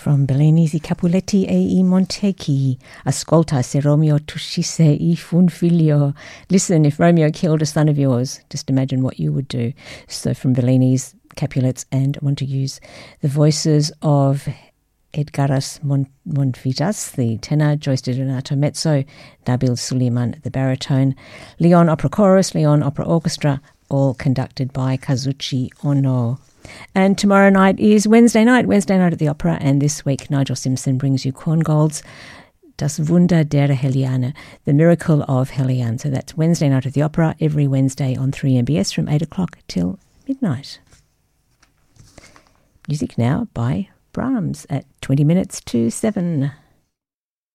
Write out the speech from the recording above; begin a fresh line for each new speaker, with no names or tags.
From Bellini's I Capuletti e I Montecchi. Ascolta se Romeo tuscisse I fun figlio. Listen, if Romeo killed a son of yours, just imagine what you would do. So from Bellini's Capulets and Montagues, the voices of Edgaras Montvitas, the tenor, Joyce Di Donato mezzo, Nabil Suleiman, the baritone, Lyon Opera Chorus, Lyon Opera Orchestra, all conducted by Kazuchi Ono. And tomorrow night is Wednesday night at the Opera, and this week Nigel Simpson brings you Korngold's Das Wunder der Helene, the miracle of Helene. So that's Wednesday night at the Opera, every Wednesday on 3MBS from 8 o'clock till midnight. Music now by Brahms at 20 minutes to 7.